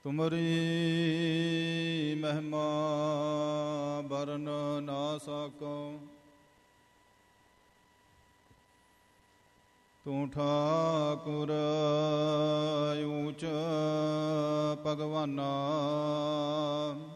ਤੁਮਰੀ ਮਹਿਮਾ ਬਰਨ ਨਾ ਸਕੋ। ਤੂੰ ਠਾਕੁਰ ਊਚ ਭਗਵਾਨਾ